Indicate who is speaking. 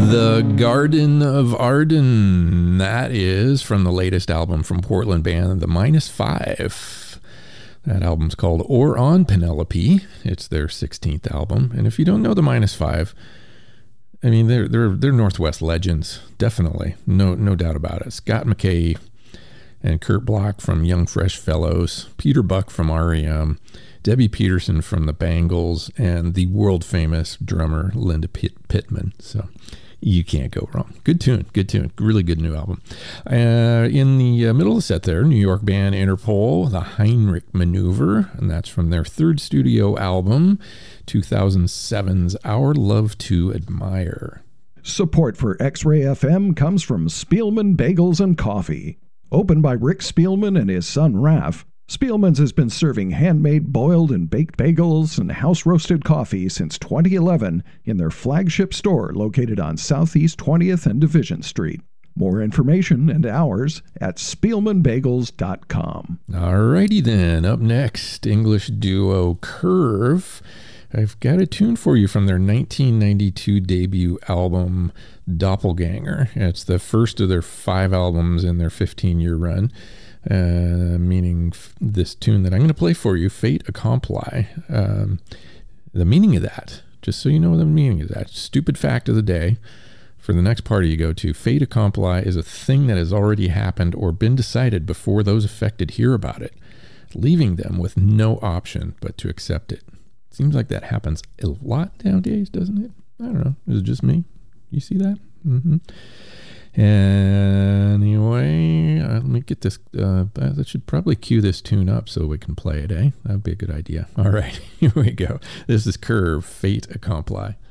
Speaker 1: The Garden of Arden. That is from the latest album from Portland band, the Minus Five. That album's called Or on Penelope. It's their 16th album. And if you don't know the Minus Five, I mean, they're Northwest legends, definitely. No doubt about it. Scott McKay and Kurt Bloch from Young Fresh Fellows, Peter Buck from REM, Debbie Peterson from the Bangles, and the world famous drummer Linda Pittman. So you can't go wrong. Good tune. Really good new album. In the middle of the set there, New York band Interpol, the Heinrich Maneuver, and that's from their third studio album, 2007's Our Love to Admire.
Speaker 2: Support for X-Ray FM comes from Spielman Bagels and Coffee. Opened by Rick Spielman and his son Raph, Spielman's has been serving handmade boiled and baked bagels and house-roasted coffee since 2011 in their flagship store located on Southeast 20th and Division Street. More information and hours at SpielmanBagels.com.
Speaker 1: Alrighty then, up next, English duo Curve. I've got a tune for you from their 1992 debut album, Doppelganger. It's the first of their 5 albums in their 15-year run. Meaning this tune that I'm going to play for you, Fait Accompli. The meaning of that, just so you know what the meaning is that, stupid fact of the day for the next party you go to, Fait Accompli is a thing that has already happened or been decided before those affected hear about it, leaving them with no option but to accept it. Seems like that happens a lot nowadays, doesn't it? I don't know. Is it just me? You see that? Mm-hmm. Anyway, let me get this. I should probably cue this tune up so we can play it, eh? That would be a good idea. All right, here we go. This is Curve, Fait Accompli.